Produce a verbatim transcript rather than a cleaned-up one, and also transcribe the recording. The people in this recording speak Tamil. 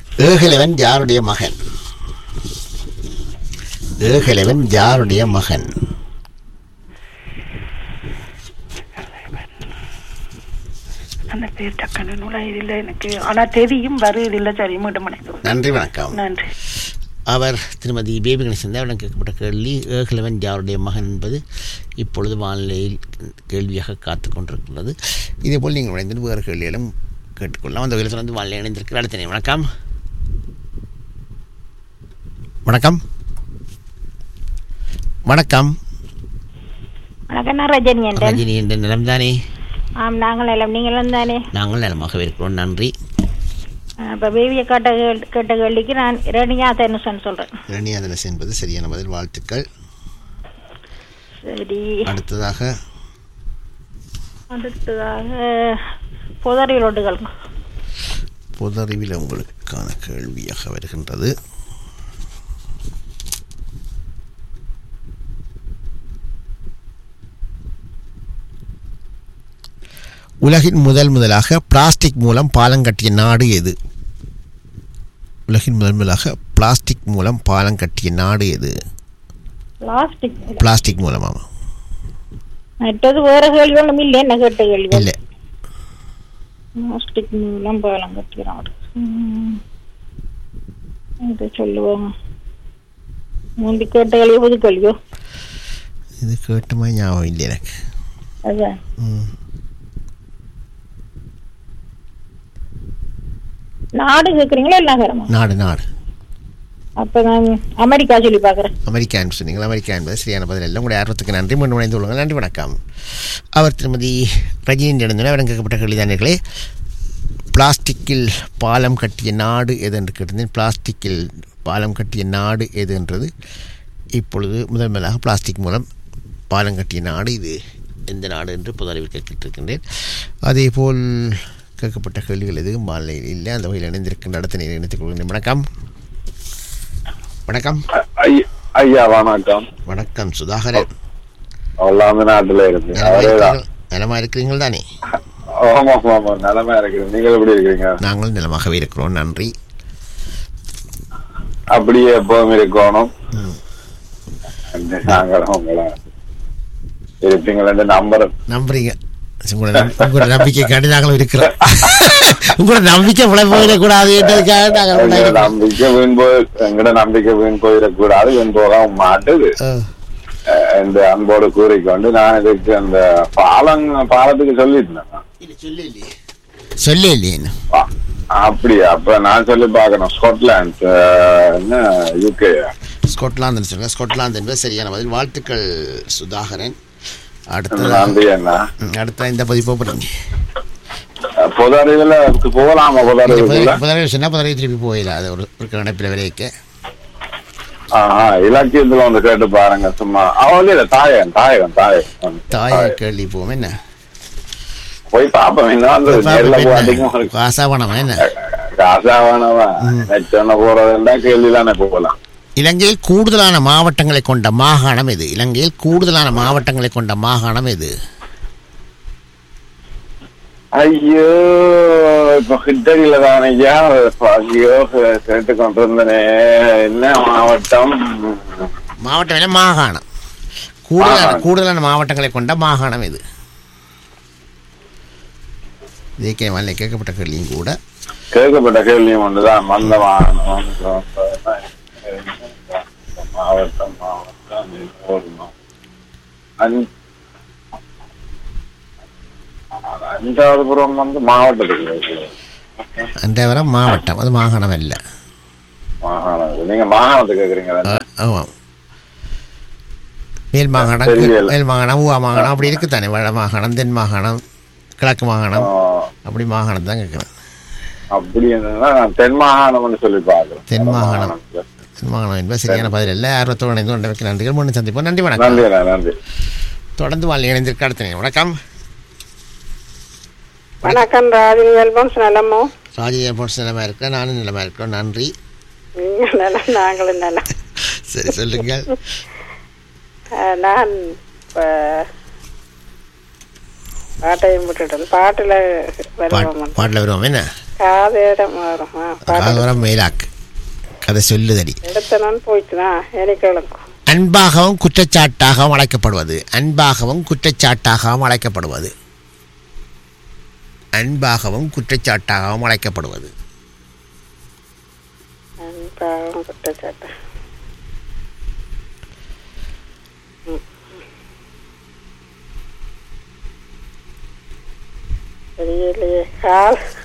ஏகலைவன் யாருடைய மகன்? ஏகலைவன் யாருடைய மகன்? அந்த பேர் டக்குன்னு நுழையதில்லை எனக்கு. ஆனால் தெரியும் வருவதில்லை. சரி, மீண்டும் வணக்கம். நன்றி, வணக்கம். நன்றி. அவர் திருமதி பேபி கணேசன் அவரிடம் கேட்கப்பட்ட கேள்வி ஏகலைவன் யாருடைய மகன் என்பது இப்பொழுது வானிலையில் கேள்வியாக காத்து கொண்டிருக்கிறது. இதேபோல் நீங்கள் இணைந்து வேறு கேள்விகளும் கேட்டுக்கொள்ளலாம். அந்த வகையில் வந்து வானிலை இணைந்திருக்கிற அடுத்த நேரம். வணக்கம். வணக்கம். வணக்கம். வணக்கம். ரஜினி ரஜினி என்ற நிலம் தானே? ஆம், நாங்கள் நிலம். நீங்களும் தானே? நாங்கள் நலமாக இருக்கிறோம், நன்றி. இப்போ பேபியை கேட்ட கேட்ட கேள்விக்கு நான் ரணியாதனசன் சொல்கிறேன். ரணியாதனசன் என்பது சரியான பதில், வாழ்த்துக்கள். சரி, அடுத்ததாக அடுத்ததாக புதறிவில் ஒட்டுகள். புதறிவில் உங்களுக்கான கேள்வியாக வருகின்றது. உலகின் முதல் முதலாக பிளாஸ்டிக் மூலம் பாலம் கட்டிய நாடு எது? உலகின் முதல் முதலாக பிளாஸ்டிக் மூலம் பாலம் கட்டிய நாடு எது? Plastic plastic மூலமாமா? மற்றது வேறு கேள்விகளும் இல்லை. என்ன கேட்ட கேள்வி இல்லை. பிளாஸ்டிக் மூலம் பாலம் கட்டிய நாடு இது சொல்லுவாங்க. முந்தி கேட்ட கேள்வியோ புது கேள்வியோ? இது கேட்டுமா ஞாபகம் இல்லை எனக்கு. அதான். ம் நாடு கேட்குறீங்களா? இல்லை நகரமா? நாடு நாடு. அப்போ நான் அமெரிக்கா சொல்லி பார்க்குறேன். அமெரிக்கா சொன்னீங்களா? அமெரிக்கா என்பது சரியான பதில் இல்லை. உங்களுடைய ஆர்வத்துக்கு நன்றி. மீண்டும் இணைந்து கொள்ளுங்கள். நன்றி, வணக்கம். அவர் திருமதி ரஜினி எழுந்தனர் அவரிடம் கேட்கப்பட்ட கேள்விதானர்களே, பிளாஸ்டிக்கில் பாலம் கட்டிய நாடு எது என்று கேட்டிருந்தேன். பிளாஸ்டிக்கில் பாலம் கட்டிய நாடு எது என்றது இப்பொழுது முதல் முதலாக பிளாஸ்டிக் மூலம் பாலம் கட்டிய நாடு இது எந்த நாடு என்று பொது அறிவில் கேட்டிருக்கின்றேன். அதேபோல் கேட்கப்பட்ட கேள்விகள் எதுவும் மாலையில் இல்லை. அந்த வகையில் இணைந்திருக்கின்ற அடுத்த நேரம் இணைத்துக் கொள்கிறேன். வணக்கம். வணக்கம் ஐயா. வணக்கம். வணக்கம் சுதாகரன். நாட்டில் இருக்கு. நலமா இருக்கிறீர்கள் தானே? ஆமா ஆமா, நலமா இருக்கிறேன். நீங்கள் எப்படி இருக்கிறீங்க? நாங்களும் நலமாகவே இருக்கிறோம், நன்றி. அப்படியே எப்பவும் இருக்கணும். நாங்களும் உங்களை இருப்பீங்களா நம்பர் நம்புறீங்க. உங்களோட நம்பிக்கை காட்டி நாங்களும் இருக்கிறோம். உங்களோட நம்பிக்கை போயிடக்கூடாது நம்பிக்கை வீண் போய் எங்கட நம்பிக்கை வீண் போயிடக்கூடாது. வீண் போக மாட்டுது இந்த அன்போடு கூறிக்கொண்டு நான் இதுக்கு அந்த பாலம் பாலத்துக்கு சொல்லிருந்தேன். சொல்லி இல்லையே? அப்படியா? அப்ப நான் சொல்லி பார்க்கணும். ஸ்காட்லாந்து என்ன யூகே? ஸ்காட்லாந்து சொல்லுங்க. ஸ்காட்லாந்து என்பது சரியான பதில், வாழ்த்துக்கள் சுதாகரன். அடுத்த அடுத்த இந்த பதிப்பு போடுங்க. பொது அறிவுல போகலாமா? பொது அறிவு சொன்னா பொது அறிவு திருப்பி போயிடலாம். அது ஒரு கணப்பில் விளைவிக்க இலக்கியத்துல வந்து கேட்டு பாருங்க. சும்மா அவங்களே தாயகன் தாயகன் தாயகன் தாயக கேள்வி போவோம். என்ன போய் பாப்போம். காசாவணமா? என்ன காசாவணமா சொன்ன போறதுன்னா கேள்வி தானே போகலாம். இலங்கையில் கூடுதலான மாவட்டங்களை கொண்ட மாகாணம் எது? இலங்கையில் கூடுதலான மாவட்டங்களை கொண்ட மாகாணம் எது? ஐயோ, இப்ப கிட்டடியில தானே ஐயா. ஐயோ, கேட்டு கொண்டு இருந்தனே. என்ன மாவட்டம்? மாவட்டம் என்ன மாகாணம்? கூடுதலான கூடுதலான மாவட்டங்களை கொண்ட மாகாணம் எது? கேட்கப்பட்ட கேள்வியும் கூட கேட்கப்பட்ட கேள்வியும் ஒன்றுதான். மந்த மாகாணம் மாவட்டம் மாவட்டம் அஞ்சாவதுபுரம் வந்து மாவட்டத்துக்கு அஞ்சாவதுபுரம் மாவட்டம், அது மாகாணம் இல்லை. மாகாணம் நீங்க மாகாணத்தை கேட்குறீங்க. ஆமாம், மேல் மாகாணம் மேல் மாகாணம் ஊவா மாகாணம் அப்படி இருக்குத்தானே. வட மாகாணம், தென் மாகாணம், கிழக்கு மாகாணம், அப்படி மாகாணம் தான் கேட்குறேன். அப்படி என்னன்னா தென் மாகாணம்னு சொல்லி பார்க்குறேன். தென் மாகாணம் தென் மாகாணம் என்பது சரியான பதில் இல்லை. ஆர்வத்தோடு இணைந்து கொண்டமைக்கு நன்றிகள். முன்னு சந்திப்போம். நன்றி, வணக்கம். நன்றி. தொடர்ந்து வாழ் இணைந்திருக்க அடுத்த வணக்கம். வணக்கம். ராஜினி அல்பம்ஸ் நலமோ? ராஜினி அல்பம்ஸ் நிலமா இருக்கிறேன். நானும் நிலமா இருக்கிறோம், நன்றி. நாங்களும் நல்லா. சரி, சொல்லுங்கள். நான் பாட்டையும் விட்டுட்டேன். பாட்டில் வருவோம். பாட்டில் வருவோம். என்ன காதேடம் வரும் காதோரம் மேலாக்கு கதை சொல்லுதடி. எடுத்த நான் போயிட்டுனா எனக்கு அன்பாகவும் குற்றச்சாட்டாகவும் அழைக்கப்படுவது. அன்பாகவும் குற்றச்சாட்டாகவும் அழைக்கப்படுவது. அன்பாகவும் குற்றச்சாட்டாகவும் அழைக்கப்படுவது. அன்பாகவும் குற்றச்சாட்டா தெரியலையே. கால்